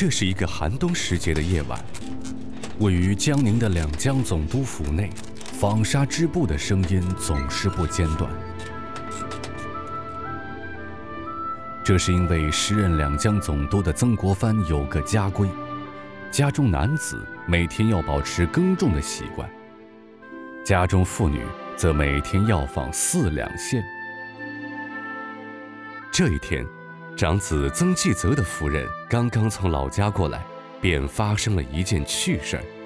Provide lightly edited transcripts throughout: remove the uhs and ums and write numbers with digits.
这是一个寒冬时节的夜晚，位于江宁的两江总督府内，纺纱织布的声音总是不间断。这是因为时任两江总督的曾国藩有个家规，家中男子每天要保持耕种的习惯，家中妇女则每天要纺4两线。这一天，长子曾纪泽的夫人刚刚从老家过来，便发生了一件趣事儿。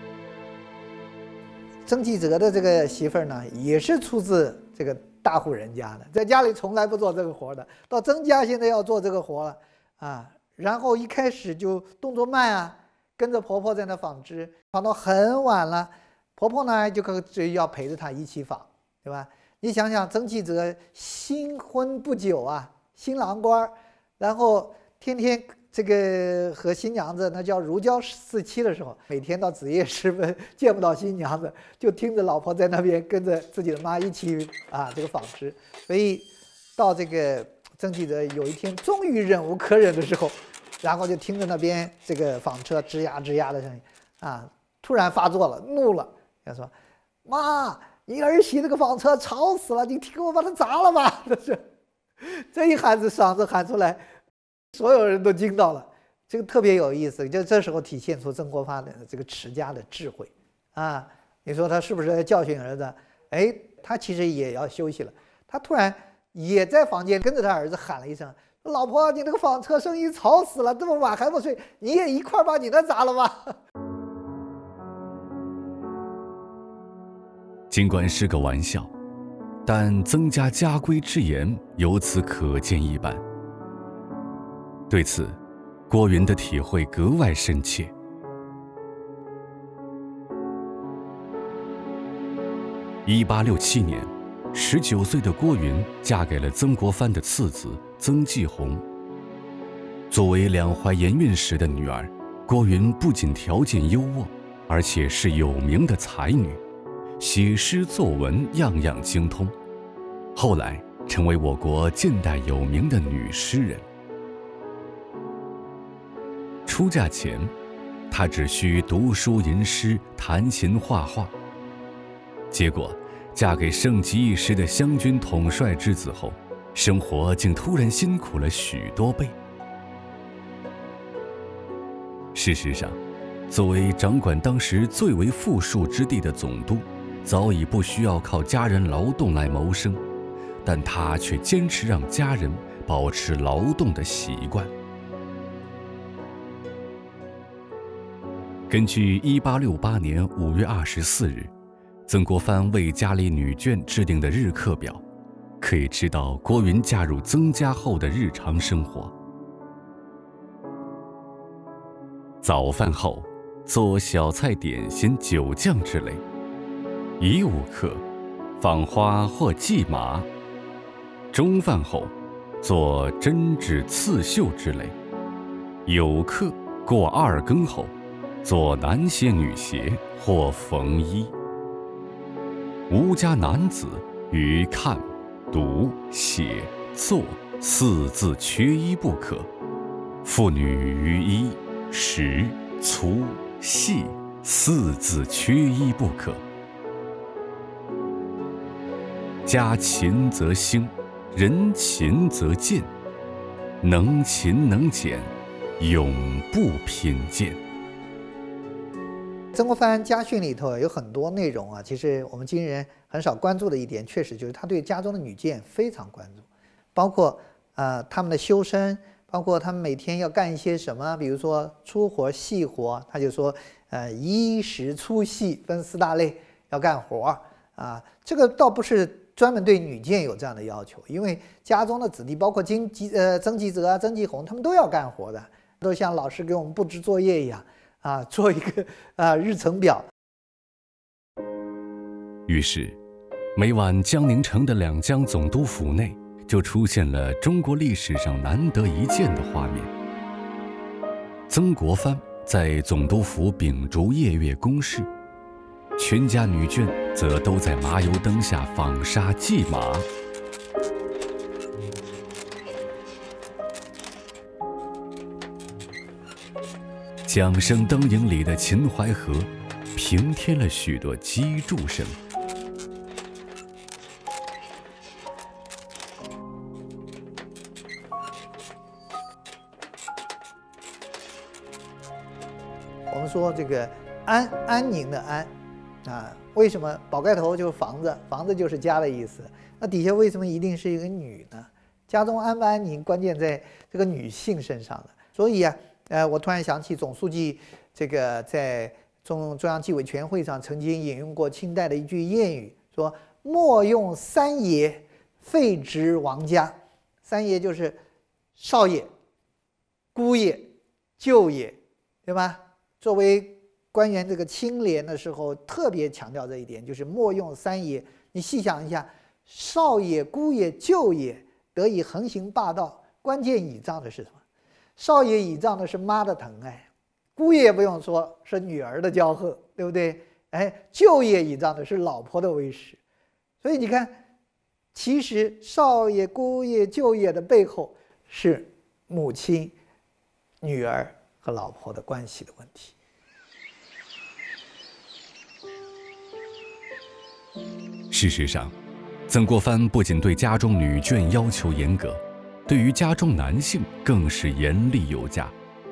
曾纪泽的这个媳妇儿呢，也是出自这个大户人家的，在家里从来不做这个活的，到曾家现在要做这个活了啊。然后一开始就动作慢啊，跟着婆婆在那纺织，纺到很晚了，婆婆呢就要陪着她一起纺，对吧？你想想，曾纪泽新婚不久啊，新郎官，然后天天这个和新娘子那叫如胶似漆的时候，每天到子夜时分见不到新娘子，就听着老婆在那边跟着自己的妈一起这个纺织。所以到这个曾纪泽有一天终于忍无可忍的时候，然后就听着那边这个纺车吱呀吱呀的声音突然发作了，怒了，他说：“妈，你儿媳这个纺车吵死了，你替我把它砸了吧！”这一嗓子喊出来，所有人都惊到了。这个特别有意思，就这时候体现出曾国藩的这个持家的智慧你说他是不是在教训儿子？他其实也要休息了，他突然也在房间跟着他儿子喊了一声：“老婆，你那个纺车声音吵死了，这么晚还不睡，你也一块把你那砸了吧。” 尽管是个玩笑，但曾家家规之严由此可见一斑。对此，郭云的体会格外深切。1867年，19岁的郭云嫁给了曾国藩的次子曾纪红。作为两淮盐运使的女儿，郭云不仅条件优渥，而且是有名的才女，写诗作文样样精通，后来成为我国近代有名的女诗人。出嫁前，她只需读书吟诗、弹琴画画。结果，嫁给盛极一时的湘军统帅之子后，生活竟突然辛苦了许多倍。事实上，作为掌管当时最为富庶之地的总督，早已不需要靠家人劳动来谋生，但他却坚持让家人保持劳动的习惯。根据1868年5月24日，曾国藩为家里女眷制定的日课表，可以知道郭云嫁入曾家后的日常生活。早饭后，做小菜点心、酒酱之类；乙午课，纺花或系马；中饭后，做针织、刺绣之类；酉课，过2更后，做男鞋、女鞋或缝衣。吴家男子于看、读、写、作4字缺一不可；妇女于衣、食、粗、细4字缺一不可。家勤则兴，人勤则健，能勤能俭，永不贫贱。 曾国藩家训里头有很多内容其实我们今人很少关注的一点，确实就是他对家中的女眷非常关注，包括他们的修身，包括他们每天要干一些什么，比如说粗活细活，他就说衣食粗细分4大类要干活这个倒不是专门对女眷有这样的要求，因为家中的子弟包括曾纪泽曾纪红，他们都要干活的，都像老师给我们布置作业一样做一个日程表。 于是，每晚江宁城的两江总督府内就出现了中国历史上难得一见的画面。曾国藩在总督府秉烛夜月公事，全家女眷则都在麻油灯下纺纱系马。 桨声灯影里的秦淮河，平添了许多击筑声。 我们说这个安宁的安，为什么宝盖头就是房子，房子就是家的意思？那底下为什么一定是一个女呢？家中安不安宁，关键在这个女性身上的。所以我突然想起总书记这个在中央纪委全会上曾经引用过清代的一句谚语，说“莫用三爷废职亡家”。三爷就是少爷、姑爷、舅爷，对吧？作为官员这个清廉的时候，特别强调这一点，就是莫用三爷。你细想一下，少爷、姑爷、舅爷得以横行霸道，关键倚仗的是什么？少爷倚仗的是妈的疼爱，姑爷不用说，是女儿的骄贺，对不对？舅爷倚仗的是老婆的威势。所以你看，其实少爷、姑爷、舅爷的背后是母亲、女儿和老婆的关系的问题。 事实上，曾国藩不仅对家中女眷要求严格，对于家中男性更是严厉有加。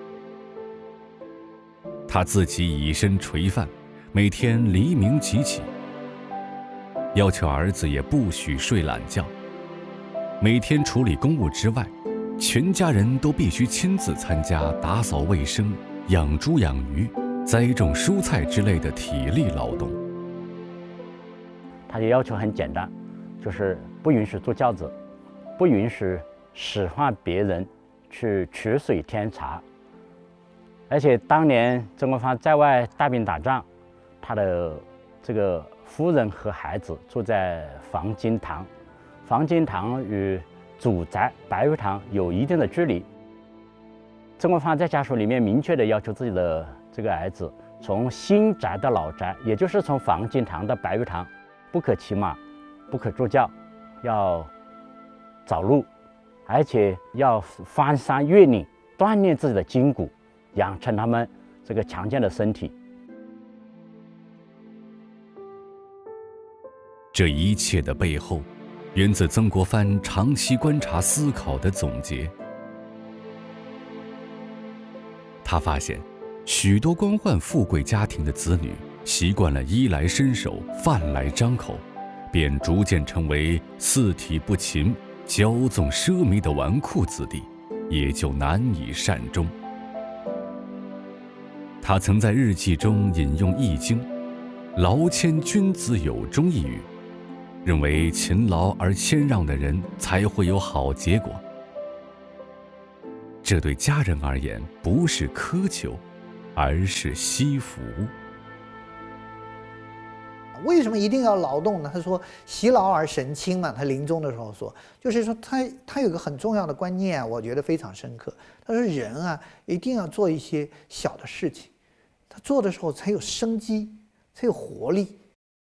他自己以身垂范，每天黎明即起，要求儿子也不许睡懒觉。每天处理公务之外，全家人都必须亲自参加打扫卫生、养猪养鱼、栽种蔬菜之类的体力劳动。 他的要求很简单，就是不允许坐轿子，不允许使唤别人去取水添茶。而且当年曾国藩在外带兵打仗，他的这个夫人和孩子住在黄金堂，黄金堂与主宅白玉堂有一定的距离。曾国藩在家书里面明确地要求自己的这个儿子，从新宅的老宅，也就是从黄金堂的白玉堂，不可骑马，不可坐轿，要走路，而且要翻山越岭，锻炼自己的筋骨，养成他们这个强健的身体。 这一切的背后，源自曾国藩长期观察思考的总结。他发现，许多官宦富贵家庭的子女习惯了衣来伸手、饭来张口，便逐渐成为四体不勤、骄纵奢靡的纨绔子弟，也就难以善终。他曾在日记中引用《易经》“劳谦君子有终”一语，认为勤劳而谦让的人才会有好结果。这对家人而言不是苛求，而是惜福。 为什么一定要劳动呢？他说习劳而神清嘛，他临终的时候说，就是说他有个很重要的观念，我觉得非常深刻。他说人一定要做一些小的事情，他做的时候才有生机，才有活力。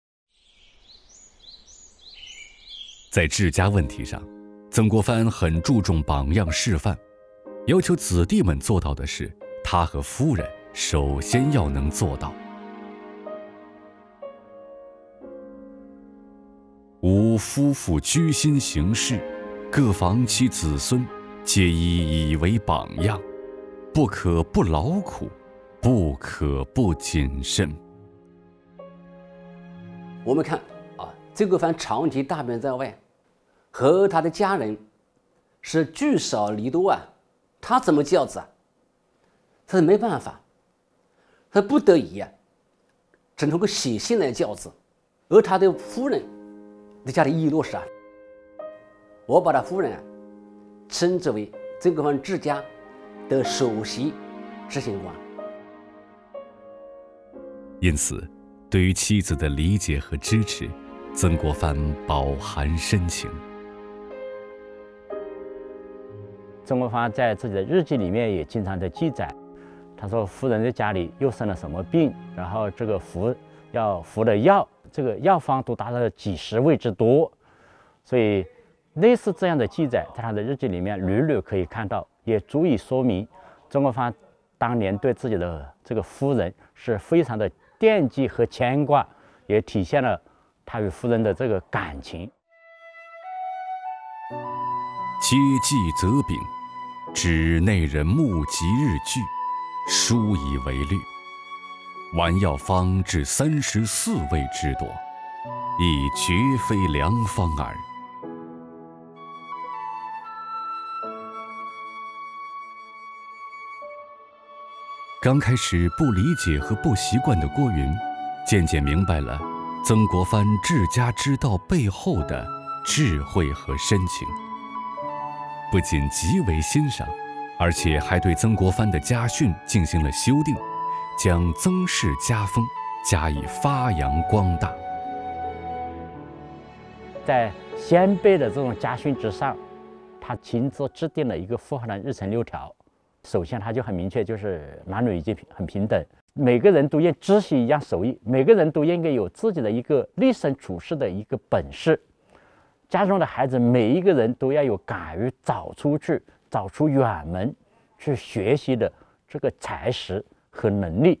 在治家问题上，曾国藩很注重榜样示范，要求子弟们做到的事，他和夫人首先要能做到。吾夫妇居心行事，各房其子孙，皆以为榜样，不可不劳苦，不可不谨慎。 我们看曾国藩长期大病在外，和他的家人是聚少离多他怎么教子他是没办法，他不得已只能够写信来教子。而他的夫人在家里一落实我把他夫人称之为曾国藩治家的首席执行官。 因此，对于妻子的理解和支持，曾国藩饱含深情。 曾国藩在自己的日记里面也经常的记载，他说夫人在家里又生了什么病，然后这个服的药，这个药方都达到了几十味之多。所以类似这样的记载在他的日记里面屡屡可以看到，也足以说明曾国藩当年对自己的这个夫人是非常的惦记和牵挂，也体现了他与夫人的这个感情。 接济则秉，指内人目及日聚，书以为律。丸药方至34味之多，亦绝非良方耳。刚开始不理解和不习惯的郭云，渐渐明白了曾国藩治家之道背后的智慧和深情，不仅极为欣赏，而且还对曾国藩的家训进行了修订，将曾氏家风加以发扬光大。 在先辈的这种家训之上，他亲自制定了一个富汉人日程6条。首先，他就很明确，就是男女已经很平等，每个人都应知悉一样手艺，每个人都应该有自己的一个立身处世的一个本事。家中的孩子每一个人都要有敢于走出去、走出远门去学习的这个才识和能力。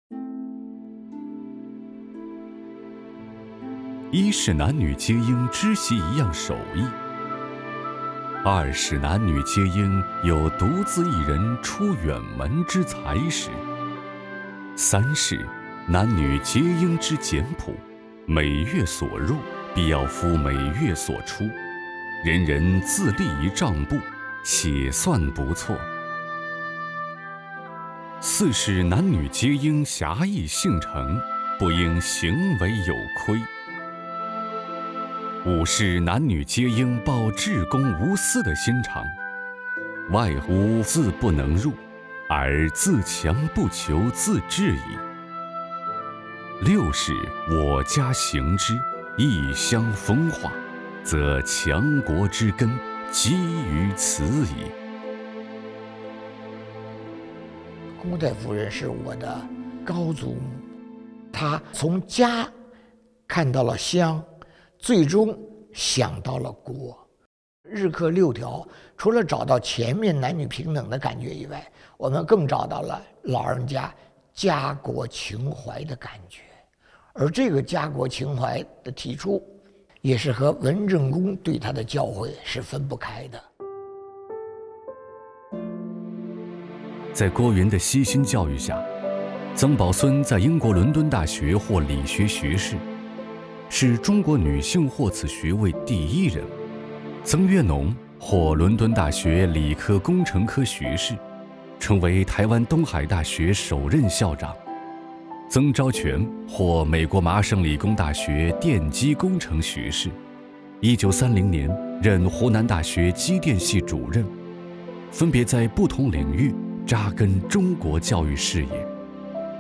一是男女皆应知悉一样手艺，二是男女皆应有独自一人出远门之才识，三是男女皆应知简朴，每月所入必要符每月所出，人人自立一账簿，且算不错。四是男女皆应侠义性诚，不应行为有亏。五是男女皆应抱至公无私的心肠，外无自不能入，而自强不求自治矣。六是我家行之，异乡风化，则强国之根基于此矣。 郭大夫人是我的高祖母，她从家看到了乡，最终想到了国。日课6条，除了找到前面男女平等的感觉以外，我们更找到了老人家家国情怀的感觉。而这个家国情怀的提出，也是和文正公对他的教诲是分不开的。 在郭云的悉心教育下，曾宝孙在英国伦敦大学获理学学士，是中国女性获此学位第1人。曾月农获伦敦大学理科工程科学士，成为台湾东海大学首任校长。曾昭权获美国麻省理工大学电机工程学士，1930年任湖南大学机电系主任，分别在不同领域扎根中国教育事业。